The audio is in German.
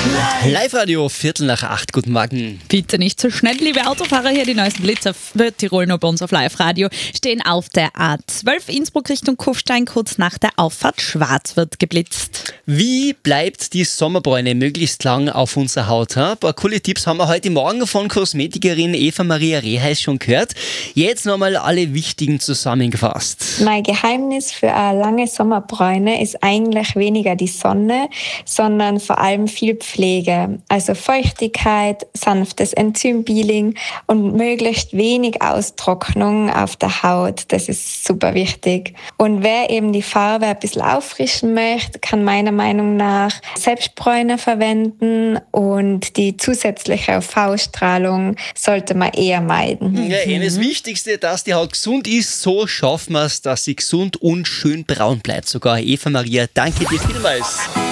Live-Radio, 7:45, guten Morgen. Bitte nicht so schnell, liebe Autofahrer, hier die neuesten Blitzer für Tirol nur bei uns auf Live-Radio stehen auf der A12 Innsbruck Richtung Kufstein, kurz nach der Auffahrt Schwarz wird geblitzt. Wie bleibt die Sommerbräune möglichst lang auf unserer Haut? Ein paar coole Tipps haben wir heute Morgen von Kosmetikerin Eva-Maria Reheis schon gehört. Jetzt nochmal alle wichtigen zusammengefasst. Mein Geheimnis für eine lange Sommerbräune ist eigentlich weniger die Sonne, sondern vor allem viel Pflege. Also Feuchtigkeit, sanftes Enzympeeling und möglichst wenig Austrocknung auf der Haut. Das ist super wichtig. Und wer eben die Farbe ein bisschen auffrischen möchte, kann meiner Meinung nach Selbstbräune verwenden und die zusätzliche UV-Strahlung sollte man eher meiden. Ja, das Wichtigste, dass die Haut gesund ist, so schaffen wir es, dass sie gesund und schön braun bleibt. Sogar Eva-Maria, danke dir vielmals.